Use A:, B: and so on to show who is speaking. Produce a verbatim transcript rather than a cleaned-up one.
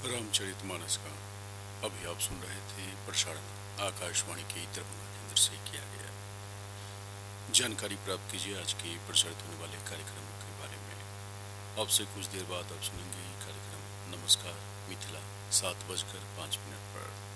A: रामचरितमानस का अभी आप सुन रहे थे। प्रसारण आकाशवाणी के दरभंगा केंद्र से किया गया। जानकारी प्राप्त कीजिए आज के प्रसारित होने वाले कार्यक्रमों के बारे में। आपसे कुछ देर बाद आप सुनेंगे कार्यक्रम नमस्कार मिथिला सात बजकर पाँच मिनट पर।